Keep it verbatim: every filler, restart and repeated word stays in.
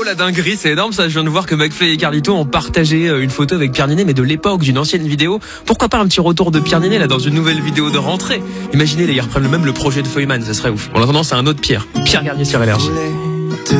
la dinguerie, c'est énorme ça. Je viens de voir que McFly et Carlito ont partagé une photo avec Pierre Ninet, mais de l'époque, d'une ancienne vidéo. Pourquoi pas un petit retour de Pierre Ninet là dans une nouvelle vidéo de rentrée? Imaginez les gars reprennent même le projet de Feuilleman, ça serait ouf. En attendant, c'est un autre Pierre, Pierre Garnier sur Énergie.